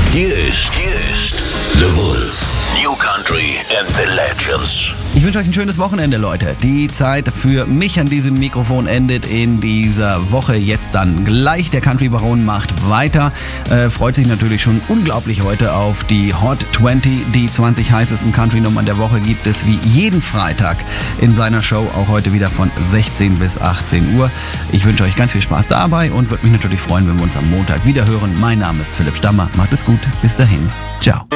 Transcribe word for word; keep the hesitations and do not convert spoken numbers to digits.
Hier ist, hier ist The Wolf. New Country and the Legends. Ich wünsche euch ein schönes Wochenende, Leute. Die Zeit für mich an diesem Mikrofon endet in dieser Woche jetzt dann gleich. Der Country Baron macht weiter. Äh, freut sich natürlich schon unglaublich heute auf die Hot zwanzig. Die zwanzig heißesten Country-Nummern der Woche gibt es wie jeden Freitag in seiner Show. Auch heute wieder von sechzehn bis achtzehn Uhr. Ich wünsche euch ganz viel Spaß dabei und würde mich natürlich freuen, wenn wir uns am Montag wieder hören. Mein Name ist Philipp Stammer. Macht es gut. Bis dahin. Ciao.